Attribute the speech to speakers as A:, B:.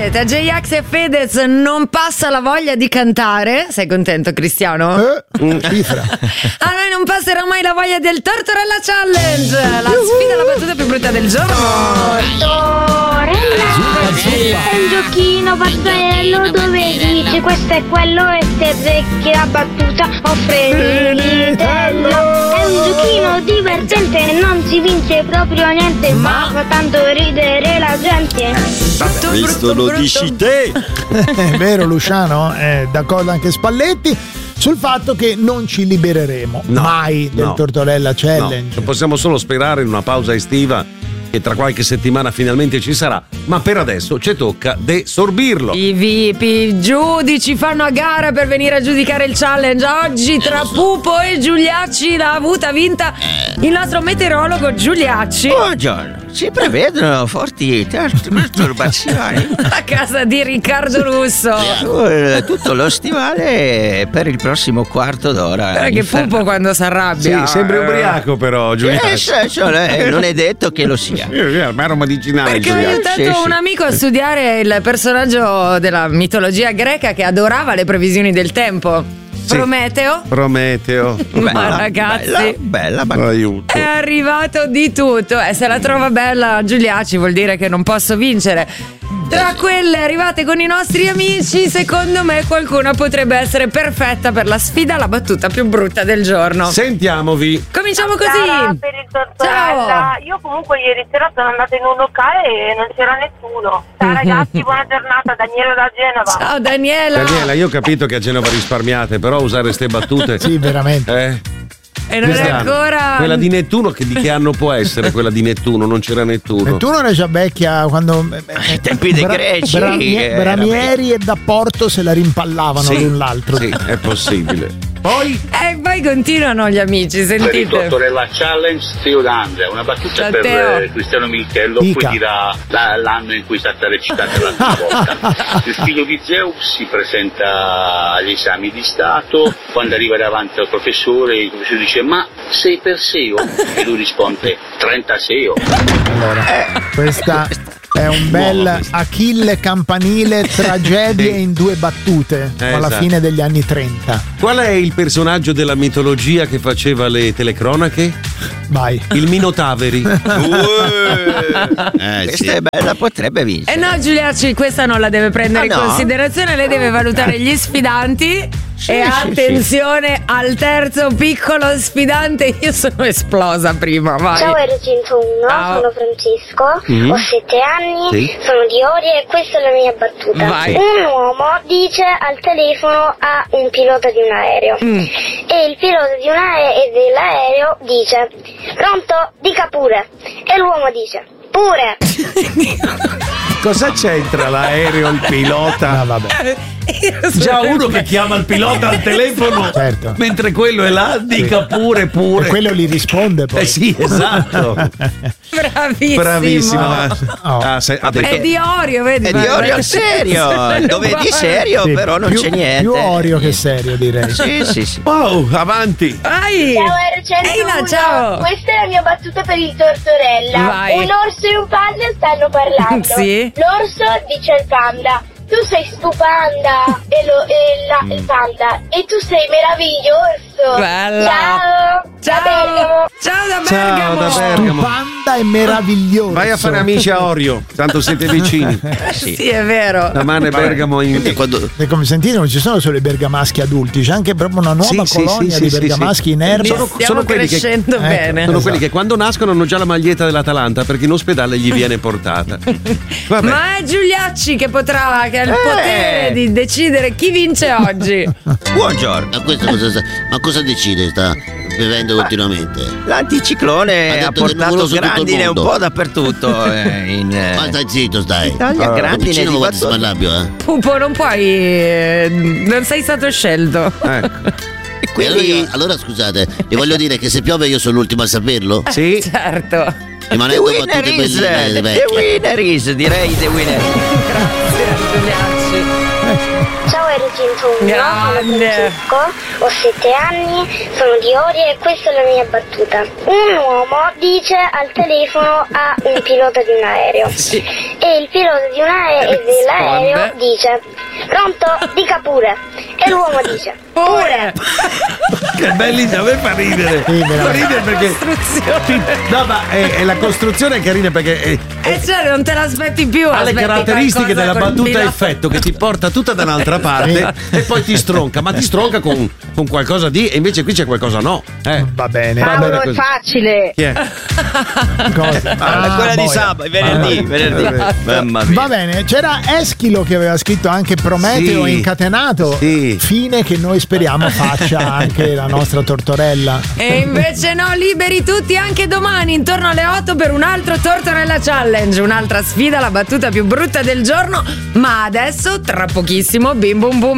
A: sapete, a J-Ax e Fedez non passa la voglia di cantare. Sei contento, Cristiano?
B: Cifra.
A: A noi non passerà mai la voglia del Tortorella Challenge, la sfida alla battuta più brutta del giorno.
C: Tortorella è un giochino pastello dove dici questo è quello e se azzecchi la battuta offre l'itello. È un giochino divertente, non si vince proprio niente, ma fa tanto ridere la gente.
D: Questo lo dici te.
B: È vero, Luciano, è d'accordo anche Spalletti sul fatto che non ci libereremo mai del Tortorella Challenge.
D: No, possiamo solo sperare in una pausa estiva che tra qualche settimana finalmente ci sarà, ma per adesso ci tocca desorbirlo.
A: I VIP, i giudici fanno a gara per venire a giudicare il challenge. Oggi tra Pupo e Giuliacci l'ha avuta vinta il nostro meteorologo Giuliacci.
E: Buongiorno, si prevedono forti masturbazioni
A: a casa di Riccardo Russo.
E: Tutto lo stivale per il prossimo quarto d'ora.
A: Perché Pupo quando si arrabbia
D: Sì, sembri ubriaco però, Giuliacci.
E: Non è detto che lo sia.
D: Ma era medicinale.
A: Perché ho aiutato un amico a studiare il personaggio della mitologia greca che adorava le previsioni del tempo. Prometeo.
D: Ma
A: ragazzi,
E: bella.
D: Aiuto.
A: è arrivato di tutto. Se la trova bella Giuliacci vuol dire che non posso vincere. Tra quelle arrivate con i nostri amici, secondo me qualcuna potrebbe essere perfetta per la sfida alla battuta più brutta del giorno.
D: Sentiamovi.
A: Cominciamo
F: Ciao,
A: così.
F: per il Tortorella. Io comunque ieri sera sono andata in un locale e non c'era nessuno. Ciao ragazzi, buona giornata, Daniela da Genova.
A: Ciao Daniela.
D: Daniela, io ho capito che a Genova risparmiate, però usare ste battute.
B: Sì, veramente.
A: E non è ancora.
D: Quella di Nettuno, di che anno può essere quella di Nettuno? Non c'era Nettuno.
B: Nettuno era già vecchia quando
E: ai tempi dei greci.
B: Bramieri e da Porto se la rimpallavano l'un l'altro.
D: Sì, è possibile. Poi
A: continuano gli amici, sentite.
G: Per il Tortorella Challenge, Teo D'Andrea, una battuta
A: Ciao,
G: per
A: Teo.
G: Cristiano Militello,
B: Dica.
G: poi dirà l'anno in cui è stata recitata l'altra volta. Il figlio di Zeus si presenta agli esami di Stato, quando arriva davanti al professore, il professore dice: ma sei Perseo? E lui risponde: 30 Seo.
B: Allora, questa è un bel Achille campanile, tragedia in due battute, alla
D: esatto.
B: fine degli anni 30.
D: qual è il personaggio della mitologia che faceva le telecronache?
B: Vai.
D: Il Minotaveri.
E: Questa è bella, potrebbe vincere.
A: No, Giuliacci, questa non la deve prendere in considerazione, lei deve valutare gli sfidanti. E attenzione al terzo piccolo sfidante. Io sono esplosa prima, vai.
C: Ciao R101, sono Francesco, ho 7 anni, sono di Oria e questa è la mia battuta.
A: Vai.
C: Un uomo dice al telefono a un pilota di un aereo e il pilota dell'aereo dice: pronto, dica pure. E l'uomo dice: pure.
D: Cosa c'entra l'aereo, il pilota?
B: Vabbè.
D: Già uno che chiama il pilota al telefono,
B: certo.
D: mentre quello è là, dica pure.
B: E quello gli risponde poi.
D: Sì, esatto.
A: Bravissimo. È di Orio, vedi?
E: È di Orio serio. Dove è di serio,
B: Sì,
E: però non c'è niente.
B: Più Orio che serio, direi.
E: Sì.
D: Wow, avanti.
A: Vai.
C: Ciao R101,
A: Eila, ciao.
C: questa è la mia battuta per il Tortorella.
A: Vai.
C: Un orso e un panda stanno parlando.
A: Sì.
C: L'orso dice al panda: tu sei stupenda, il panda, e tu sei meraviglioso.
A: Bella.
C: Ciao da Bergamo.
A: Ciao da Bergamo.
B: Stupanda e meraviglioso.
D: Vai a fare amici a Orio, tanto siete vicini.
A: Sì, è vero.
D: Da Mane Bergamo in
B: E come sentite non ci sono solo i bergamaschi adulti, c'è anche proprio una nuova colonia di bergamaschi in erba.
A: Stiamo crescendo bene.
D: Sono quelli che quando nascono hanno già la maglietta dell'Atalanta perché in ospedale gli viene portata. Vabbè.
A: Ma è Giuliacci che ha il potere di decidere chi vince oggi.
E: Buongiorno.
H: Ma cosa decide? Sta bevendo continuamente?
E: L'anticiclone ha portato grandine un po' dappertutto.
H: Ma stai zitto, stai.
E: Italia, grandine di
H: Guarda.
A: Pupo, non puoi. Non sei stato scelto.
H: Quindi... Allora scusate, vi voglio dire che se piove io sono l'ultimo a saperlo?
D: Sì.
A: Certo.
E: The winner is, direi The winner.
A: Grazie Giuliacci.
C: Ciao Erotinto,
A: Grande.
C: ho 7 anni, sono di Oria e questa è la mia battuta. Un uomo dice al telefono a un pilota di un aereo e il pilota di dell'aereo dice: pronto, dica pure. E l'uomo dice: pure.
D: Che belli, a me fa ridere. Fa ridere perché no, ma è la costruzione è carina perché
A: cioè non te l'aspetti più.
D: ha le caratteristiche della battuta a
A: a
D: effetto che ti porta tutta da un'altra parte e poi ti stronca, ma ti stronca con qualcosa di, e invece qui c'è qualcosa no.
B: Va bene.
I: Paolo, è facile.
D: Chi è?
B: Cosa?
E: Quella di sabato, venerdì. Mamma mia.
B: Va bene, c'era Eschilo che aveva scritto anche Prometeo incatenato. Fine che noi speriamo faccia anche la nostra Tortorella.
A: E invece no, liberi tutti anche domani intorno alle 8 per un altro Tortorella Challenge, un'altra sfida, la battuta più brutta del giorno. Ma adesso, tra pochissimo, Bim Bum Boom